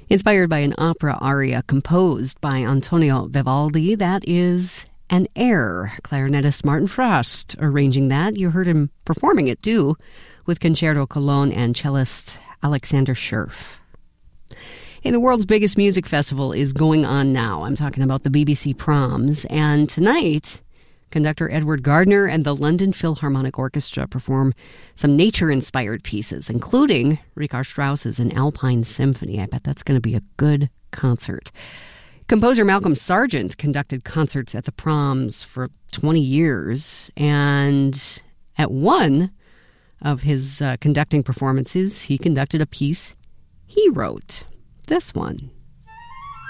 Inspired by an opera aria composed by Antonio Vivaldi, that is An Air. Clarinetist Martin Frost arranging that. You heard him performing it, too, with Concerto Cologne and cellist Alexander Scherf. Hey, the world's biggest music festival is going on now. I'm talking about the BBC Proms. And tonight, conductor Edward Gardner and the London Philharmonic Orchestra perform some nature-inspired pieces, including Richard Strauss's An Alpine Symphony. I bet that's going to be a good concert. Composer Malcolm Sargent conducted concerts at the Proms for 20 years, and at one of his conducting performances, he conducted a piece he wrote. This one.